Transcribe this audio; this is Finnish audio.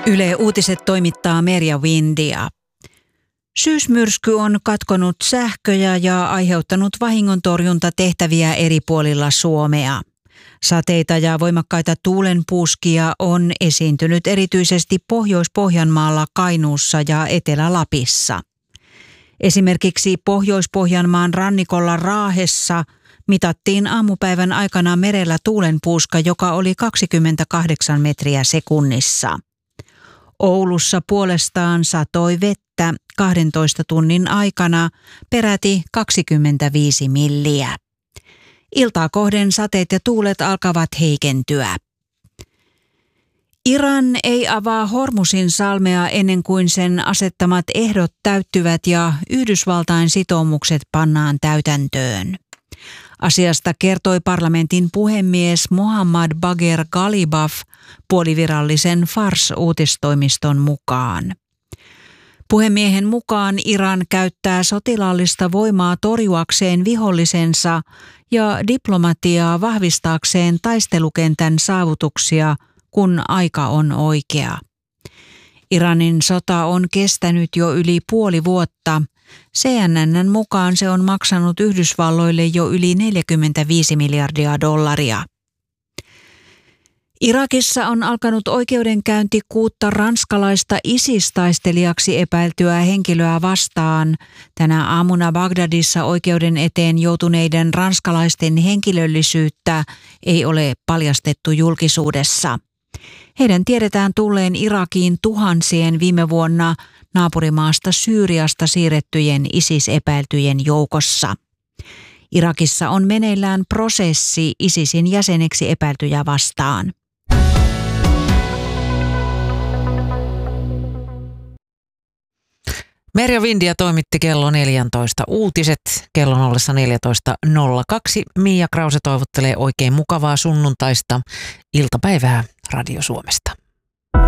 Yle Uutiset toimittaa Merja Windia. Syysmyrsky on katkonut sähköjä ja aiheuttanut vahingontorjuntatehtäviä eri puolilla Suomea. Sateita ja voimakkaita tuulenpuuskia on esiintynyt erityisesti Pohjois-Pohjanmaalla, Kainuussa ja Etelä-Lapissa. Esimerkiksi Pohjois-Pohjanmaan rannikolla Raahessa mitattiin aamupäivän aikana merellä tuulenpuuska, joka oli 28 metriä sekunnissa. Oulussa puolestaan satoi vettä 12 tunnin aikana peräti 25 milliä. Iltaa kohden sateet ja tuulet alkavat heikentyä. Iran ei avaa Hormuzin salmea ennen kuin sen asettamat ehdot täyttyvät ja Yhdysvaltain sitoumukset pannaan täytäntöön. Asiasta kertoi parlamentin puhemies Mohammad Bagher Ghalibaf puolivirallisen Fars-uutistoimiston mukaan. Puhemiehen mukaan Iran käyttää sotilaallista voimaa torjuakseen vihollisensa ja diplomatiaa vahvistaakseen taistelukentän saavutuksia, kun aika on oikea. Iranin sota on kestänyt jo yli puoli vuotta. CNN:n mukaan se on maksanut Yhdysvalloille jo yli 45 miljardia dollaria. Irakissa on alkanut oikeudenkäynti 6 ranskalaista ISIS-taistelijaksi epäiltyä henkilöä vastaan. Tänä aamuna Bagdadissa oikeuden eteen joutuneiden ranskalaisten henkilöllisyyttä ei ole paljastettu julkisuudessa. Heidän tiedetään tulleen Irakiin tuhansien viime vuonna naapurimaasta Syyriasta siirrettyjen ISIS-epäiltyjen joukossa. Irakissa on meneillään prosessi ISISin jäseneksi epäiltyjä vastaan. Merja Windia toimitti kello 14 uutiset. Kellon ollessa 14.02 Mia Krause toivottelee oikein mukavaa sunnuntaista iltapäivää Radio Suomesta.